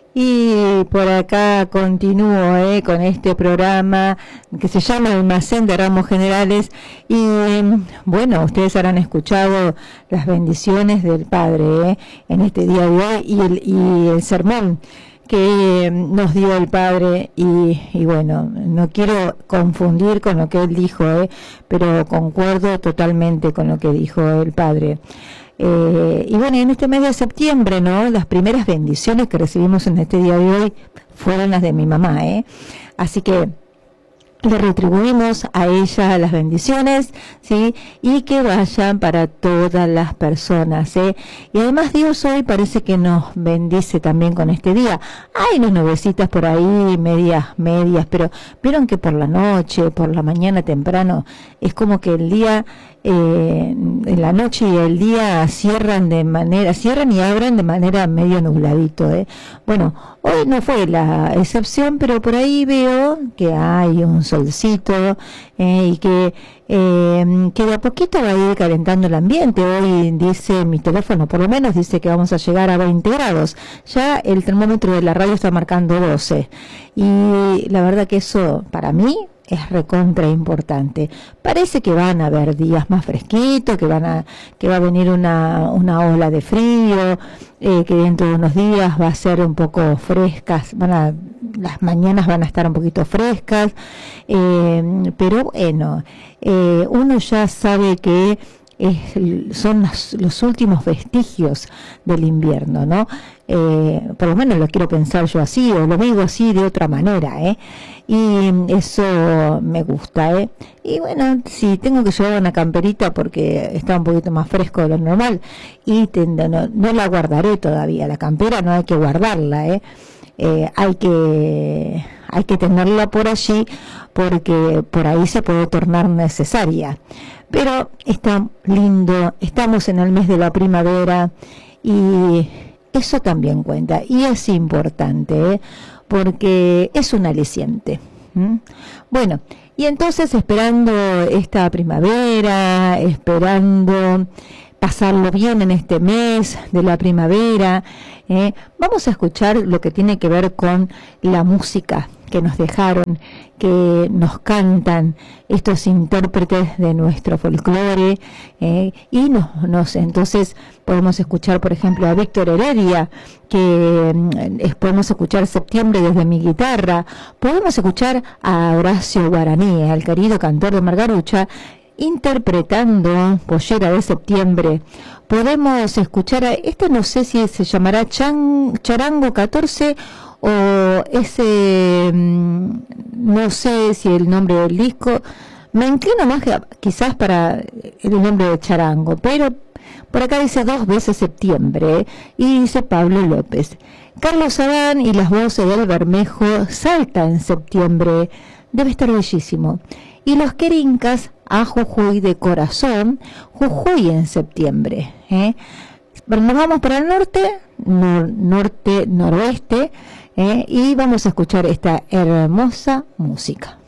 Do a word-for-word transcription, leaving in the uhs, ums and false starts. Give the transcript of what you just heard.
Y por acá continúo eh, con este programa que se llama Almacén de Ramos Generales y bueno, ustedes habrán escuchado las bendiciones del Padre eh, en este día de hoy y el, y el sermón que nos dio el Padre y, y bueno, no quiero confundir con lo que él dijo, eh, pero concuerdo totalmente con lo que dijo el Padre. Eh, y bueno, en este mes de septiembre, ¿no? Las primeras bendiciones que recibimos en este día de hoy fueron las de mi mamá, ¿eh? Así que le retribuimos a ella las bendiciones, ¿sí? Y que vayan para todas las personas, ¿eh? Y además Dios hoy parece que nos bendice también con este día. Hay unas nubecitas por ahí, medias, medias, pero vieron que por la noche, por la mañana temprano, es como que el día, eh, en la noche y el día cierran de manera, cierran y abren de manera medio nubladito, ¿eh? Bueno, hoy no fue la excepción, pero por ahí veo que hay un solcito eh, y que, eh, que de a poquito va a ir calentando el ambiente. Hoy dice mi teléfono, por lo menos dice que vamos a llegar a veinte grados. Ya el termómetro de la radio está marcando doce. Y la verdad que eso para mí es recontra importante. Parece que van a haber días más fresquitos, que van a, que va a venir una, una ola de frío, eh, que dentro de unos días va a ser un poco frescas, van a, las mañanas van a estar un poquito frescas, eh, pero bueno, eh, uno ya sabe que es, son los, los últimos vestigios del invierno, ¿no? Eh, por lo menos lo quiero pensar yo así, o lo digo así de otra manera, ¿eh? Y eso me gusta, ¿eh? Y bueno, si tengo que llevar una camperita porque está un poquito más fresco de lo normal, y te, no, no la guardaré todavía, la campera no hay que guardarla, ¿eh? Eh, hay que hay que tenerla por allí porque por ahí se puede tornar necesaria. Pero está lindo, estamos en el mes de la primavera y eso también cuenta y es importante, ¿eh? Porque es un aliciente. ¿Mm? Bueno, y entonces esperando esta primavera, esperando pasarlo bien en este mes de la primavera, eh, vamos a escuchar lo que tiene que ver con la música que nos dejaron, que nos cantan estos intérpretes de nuestro folclore, eh, y nos, nos entonces podemos escuchar, por ejemplo, a Víctor Heredia, que eh, podemos escuchar Septiembre desde mi guitarra, podemos escuchar a Horacio Guaraní, al querido cantor de Margarucha, interpretando Pollera de Septiembre. Podemos escuchar a, este no sé si se llamará Chan, Charango catorce o ese, no sé si el nombre del disco, me inclino más que, quizás para el nombre de Charango, pero por acá dice Dos veces Septiembre, y dice Pablo López. Carlos Adán y las voces del Bermejo, Salta en Septiembre, debe estar bellísimo. Y los Querincas, a Jujuy de Corazón, Jujuy en Septiembre, ¿eh? Nos vamos para el norte, nor, norte, noroeste, ¿eh? Y vamos a escuchar esta hermosa música.